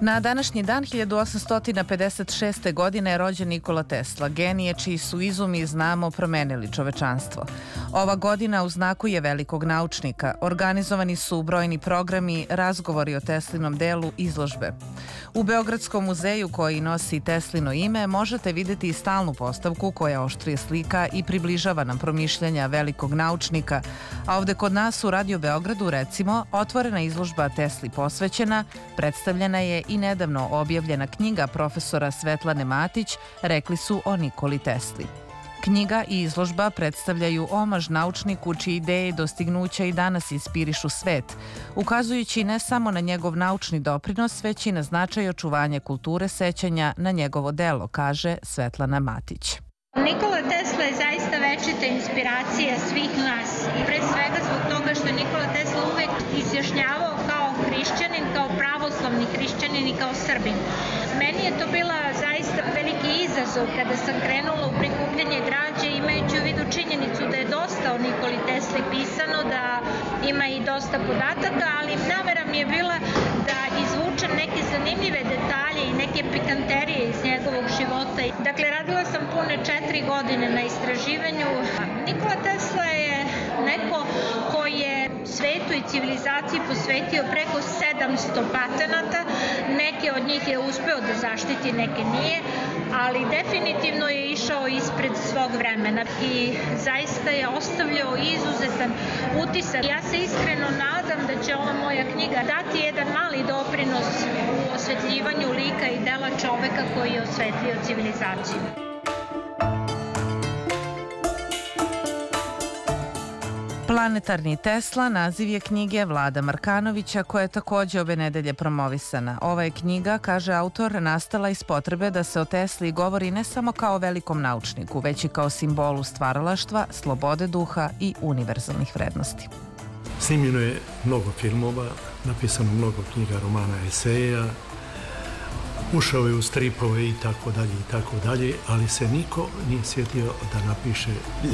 Na današnji dan 1856. godine je rođen Nikola Tesla, genije čiji su izumi, znamo, promenili čovečanstvo. Ova godina u znaku je velikog naučnika. Organizovani su brojni programi, razgovori o Teslinom delu, izložbe. U Beogradskom muzeju, koji nosi Teslino ime, možete vidjeti i stalnu postavku koja oštrije slika i približava nam promišljanja velikog naučnika, a ovde kod nas u Radio Beogradu, recimo, otvorena izložba Tesli posvećena, predstavljena je i nedavno objavljena knjiga profesora Svetlane Matić, Rekli su o Nikoli Tesli. Knjiga i izložba predstavljaju omaž naučniku čiji ideje i dostignuća i danas inspirišu svet, ukazujući ne samo na njegov naučni doprinos, već i na značaj očuvanja kulture sećanja na njegovo delo, kaže Svetlana Matić. Nikola Tesla je zaista večita inspiracija svih nas i pre svega zbog toga što Nikola Tesla uvek izjašnjavao kao hrišćanin, kao pravoslavni hrišćanin i kao Srbin. Meni je to bila zaista veliki izazov kada sam krenula u prikupljanje građe, imajući u vidu činjenicu da je dosta o Nikoli Tesli pisano, da ima i dosta podataka, ali namera mi je bila da izvučem neke zanimljive detalje i neke pikanterije iz njegovog života. Dakle, radila sam pune 4 godine na istraživanju. Nikola Tesla je neko ko je svetu i civilizaciji posvetio preko 700 patenata. Neke od njih je uspeo da zaštiti, neke nije, ali definitivno je išao ispred svog vremena i zaista je ostavljao izuzetan utisak. Ja se iskreno nadam da će ova moja knjiga dati jedan mali doprinos u osvetljivanju lika i dela čoveka koji je osvetlio civilizaciju. Planetarni Tesla naziv je knjige Vlada Markanovića, koja je takođe ove nedelje promovisana. Ova je knjiga, kaže autor, nastala iz potrebe da se o Tesli govori ne samo kao velikom naučniku, već i kao simbolu stvaralaštva, slobode duha i univerzalnih vrednosti. Snimljeno je mnogo filmova, napisano mnogo knjiga, romana, eseja, ušao je u stripove i tako dalje, ali se niko nije sjetio da napiše